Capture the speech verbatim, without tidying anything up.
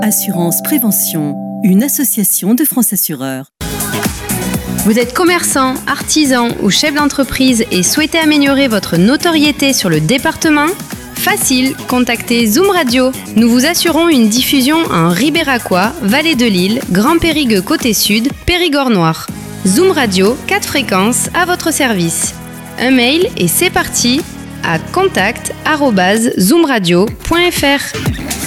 Assurance Prévention, une association de France Assureurs. Vous êtes commerçant, artisan ou chef d'entreprise et souhaitez améliorer votre notoriété sur le département ? Facile, contactez Zoom Radio. Nous vous assurons une diffusion en Ribéracois, Vallée de l'Isle, Grand Périgueux côté sud, Périgord noir. Zoom Radio, quatre fréquences à votre service. Un mail et c'est parti à contact arobase zoomradio point fr.